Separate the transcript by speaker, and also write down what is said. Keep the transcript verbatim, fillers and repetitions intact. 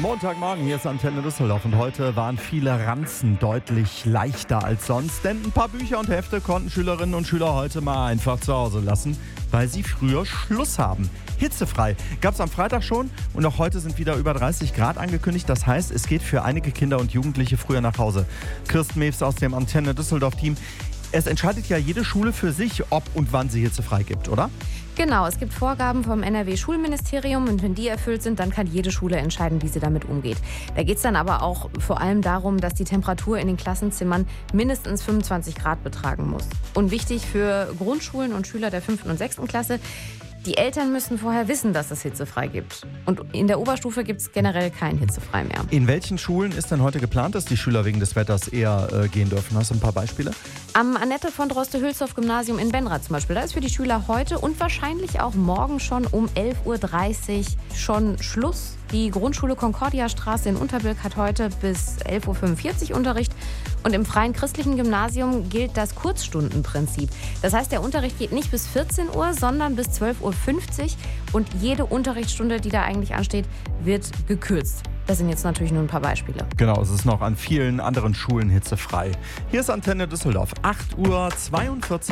Speaker 1: Montagmorgen, hier ist Antenne Düsseldorf und heute waren viele Ranzen deutlich leichter als sonst, denn ein paar Bücher und Hefte konnten Schülerinnen und Schüler heute mal einfach zu Hause lassen, weil sie früher Schluss haben. Hitzefrei gab es am Freitag schon und auch heute sind wieder über dreißig Grad angekündigt. Das heißt, es geht für einige Kinder und Jugendliche früher nach Hause. Kirsten Mews aus dem Antenne Düsseldorf-Team. Es entscheidet ja jede Schule für sich, ob und wann sie hitzefrei gibt, oder?
Speaker 2: Genau, es gibt Vorgaben vom N R W-Schulministerium und wenn die erfüllt sind, dann kann jede Schule entscheiden, wie sie damit umgeht. Da geht es dann aber auch vor allem darum, dass die Temperatur in den Klassenzimmern mindestens fünfundzwanzig Grad betragen muss. Und wichtig für Grundschulen und Schüler der fünften und sechsten Klasse, die Eltern müssen vorher wissen, dass es hitzefrei gibt. Und in der Oberstufe gibt es generell kein hitzefrei mehr.
Speaker 1: In welchen Schulen ist denn heute geplant, dass die Schüler wegen des Wetters eher äh, gehen dürfen? Hast du ein paar Beispiele?
Speaker 2: Am Annette von Droste-Hülshoff-Gymnasium in Benrath zum Beispiel. Da ist für die Schüler heute und wahrscheinlich auch morgen schon um elf Uhr dreißig schon Schluss. Die Grundschule Concordia-Straße in Unterbilk hat heute bis elf Uhr fünfundvierzig Unterricht. Und im Freien Christlichen Gymnasium gilt das Kurzstundenprinzip. Das heißt, der Unterricht geht nicht bis vierzehn Uhr, sondern bis zwölf Uhr fünfzig. Und jede Unterrichtsstunde, die da eigentlich ansteht, wird gekürzt. Das sind jetzt natürlich nur ein paar Beispiele.
Speaker 1: Genau, es ist noch an vielen anderen Schulen hitzefrei. Hier ist Antenne Düsseldorf, acht Uhr zweiundvierzig.